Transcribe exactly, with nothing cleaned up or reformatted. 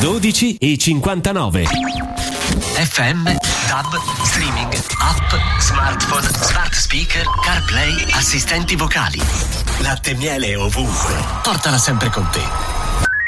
dodici e cinquantanove. F M, DAB, streaming, app, smartphone, smart speaker, CarPlay, assistenti vocali. Latte e miele ovunque. Portala sempre con te.